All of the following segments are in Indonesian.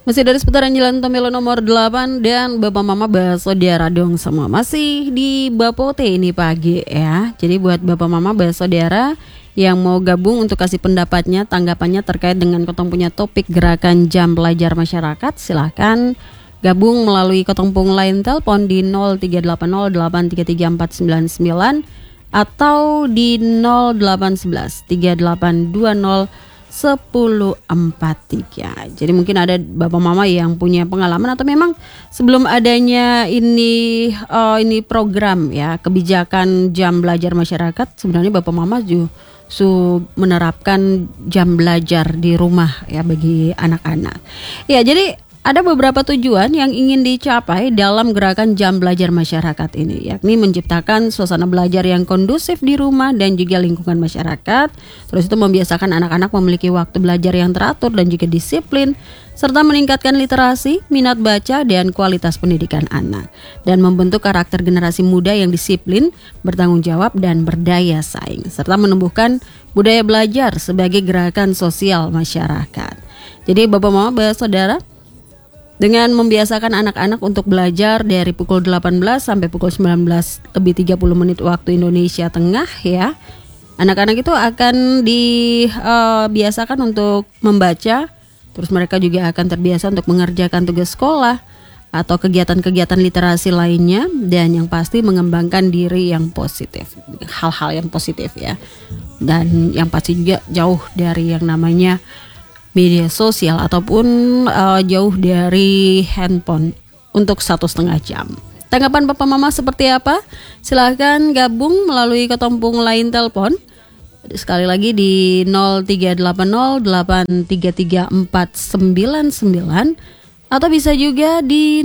Masih dari seputaran Jalan Tomelo nomor 8 dan Bapak Mama Basodara dong semua. Masih di Bapote ini pagi ya. Jadi buat Bapak Mama Basodara yang mau gabung untuk kasih pendapatnya, tanggapannya terkait dengan Kotong punya topik gerakan jam belajar masyarakat, silahkan gabung melalui Kotong Pung line telepon di 0380833499 atau di 081138201043. Jadi mungkin ada Bapak Mama yang punya pengalaman atau memang sebelum adanya ini program ya kebijakan jam belajar masyarakat, sebenarnya Bapak Mama juga menerapkan jam belajar di rumah ya bagi anak-anak. Ya, jadi ada beberapa tujuan yang ingin dicapai dalam gerakan jam belajar masyarakat ini, yakni menciptakan suasana belajar yang kondusif di rumah dan juga lingkungan masyarakat. Terus itu membiasakan anak-anak memiliki waktu belajar yang teratur dan juga disiplin, serta meningkatkan literasi, minat baca, dan kualitas pendidikan anak. Dan membentuk karakter generasi muda yang disiplin, bertanggung jawab, dan berdaya saing. Serta menumbuhkan budaya belajar sebagai gerakan sosial masyarakat. Jadi Bapak Mama Basodara, dengan membiasakan anak-anak untuk belajar dari pukul 18 sampai pukul 19 lebih 30 menit waktu Indonesia Tengah ya. Anak-anak itu akan dibiasakan untuk membaca, terus mereka juga akan terbiasa untuk mengerjakan tugas sekolah atau kegiatan-kegiatan literasi lainnya, dan yang pasti mengembangkan diri yang positif, hal-hal yang positif ya. Dan yang pasti juga jauh dari yang namanya media sosial ataupun jauh dari handphone untuk 1,5 jam. Tanggapan Bapak Mama seperti apa? Silahkan gabung melalui Kotong Pung line telepon. Sekali lagi di 0380833499 atau bisa juga di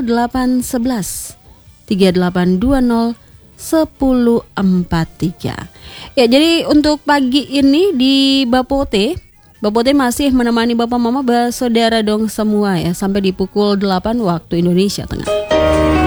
081138201043. Ya, jadi untuk pagi ini di Bapote masih menemani Bapak Mama Basodara dong semua ya sampai di pukul 8 waktu Indonesia Tengah.